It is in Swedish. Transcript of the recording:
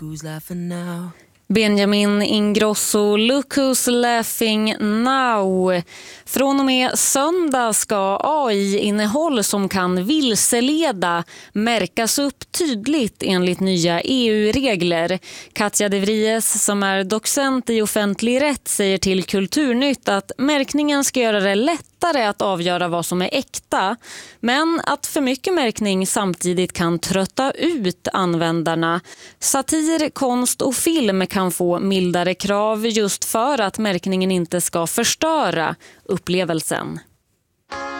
who's laughing now. Benjamin Ingrosso, Look Who's Laughing Now. Från och med söndag ska AI-innehåll som kan vilseleda märkas upp tydligt enligt nya EU-regler. Katja de Vries, som är docent i offentlig rätt, säger till Kulturnytt att märkningen ska göra det lättare att avgöra vad som är äkta, men att för mycket märkning samtidigt kan trötta ut användarna. Satir, konst och film kan få mildare krav just för att märkningen inte ska förstöra upplevelsen.